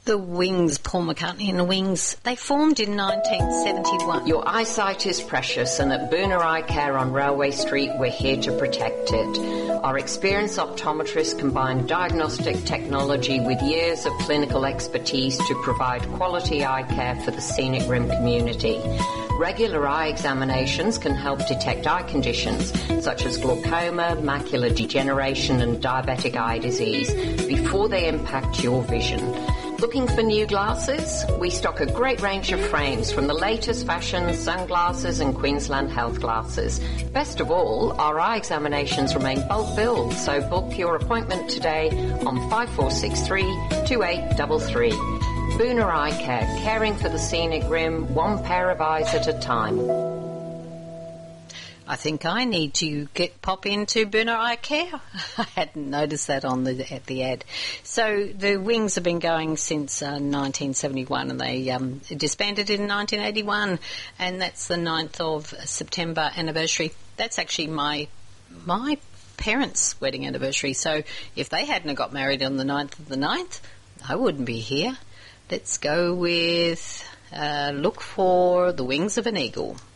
The Wings, Paul McCartney and the Wings, they formed in 1971. Your eyesight is precious, and at Booner Eye Care on Railway Street, we're here to protect it. Our experienced optometrists combine diagnostic technology with years of clinical expertise to provide quality eye care for the Scenic Rim community. Regular eye examinations can help detect eye conditions such as glaucoma, macular degeneration and diabetic eye disease before they impact your vision. Looking for new glasses? We stock a great range of frames from the latest fashion, sunglasses and Queensland health glasses. Best of all, our eye examinations remain bulk billed, so book your appointment today on 5463 2833. Booner Eye Care, caring for the Scenic Rim, one pair of eyes at a time. I think I need to pop into Booner Eye Care. I hadn't noticed that at the ad. So the Wings have been going since 1971, and they disbanded in 1981, and that's the 9th of September anniversary. That's actually my parents' wedding anniversary. So if they hadn't got married on the 9th of the 9th, I wouldn't be here. Let's go with Look for the Wings of an Eagle.